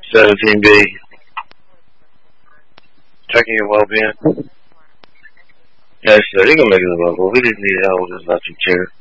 17B. Checking your well-being. Yeah, sure. They're gonna make it available. We just need help with this electric chair.